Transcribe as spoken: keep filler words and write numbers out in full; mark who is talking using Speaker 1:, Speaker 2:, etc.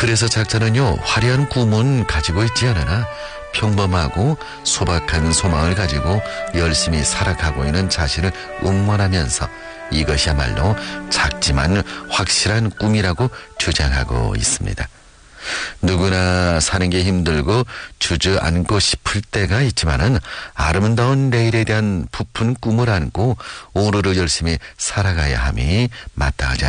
Speaker 1: 그래서 작자는요, 화려한 꿈은 가지고 있지 않으나 평범하고 소박한 소망을 가지고 열심히 살아가고 있는 자신을 응원하면서 이것이야말로 작지만 확실한 꿈이라고 주장하고 있습니다. 누구나 사는 게 힘들고 주저앉고 싶을 때가 있지만은 아름다운 내일에 대한 부푼 꿈을 안고 오늘을 열심히 살아가야 함이 마땅하지 않습니까?